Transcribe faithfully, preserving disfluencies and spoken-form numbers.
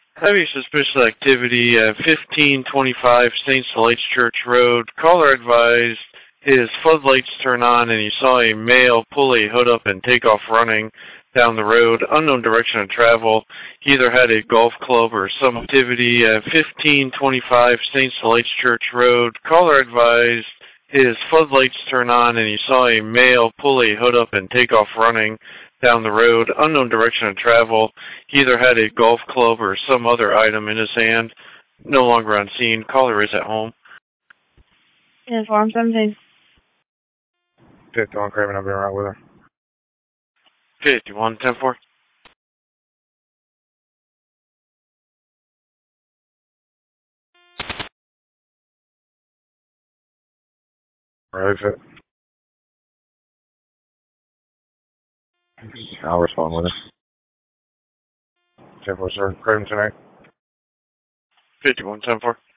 Heavy suspicious activity at fifteen twenty-five Saint Lights Church Road. Caller advised his floodlights turn on and he saw a male pull a hood up and take off running down the road. Unknown direction of travel. He either had a golf club or some activity at fifteen twenty-five Saint Lights Church Road. Caller advised his floodlights turn on and he saw a male pull a hood up and take off running down the road. Unknown direction of travel. He either had a golf club or some other item in his hand. No longer on scene. Caller is at home. Yes, Farm seventeen. fifty-one Craven, I'll be right with her. fifty-one ten four. Ready, fit. I'll respond with it. ten four, sir. Craven tonight. fifty-one ten four.